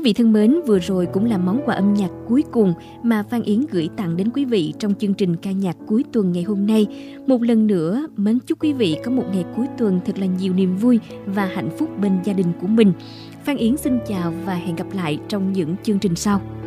vị thân mến, vừa rồi cũng là món quà âm nhạc cuối cùng mà Phan Yến gửi tặng đến quý vị trong chương trình ca nhạc cuối tuần ngày hôm nay. Một lần nữa, mến chúc quý vị có một ngày cuối tuần thật là nhiều niềm vui và hạnh phúc bên gia đình của mình. Phan Yến xin chào và hẹn gặp lại trong những chương trình sau.